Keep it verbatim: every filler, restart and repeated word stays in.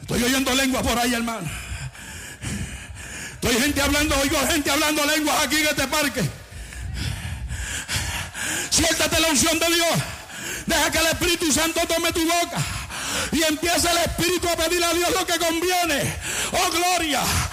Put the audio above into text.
Estoy oyendo lenguas por ahí, hermano. Estoy gente hablando, oigo gente hablando lenguas aquí en este parque. Siéntate la unción de Dios. Deja que el Espíritu Santo tome tu boca. Y empieza el Espíritu a pedirle a Dios lo que conviene. Oh, gloria.